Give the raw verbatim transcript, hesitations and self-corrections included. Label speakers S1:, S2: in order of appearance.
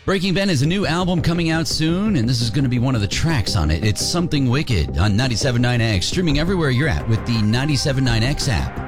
S1: Breaking Ben is a new album coming out soon, and this is going to be one of the tracks on it. It's Something Wicked on ninety-seven point nine X, streaming everywhere you're at with the ninety-seven point nine X app.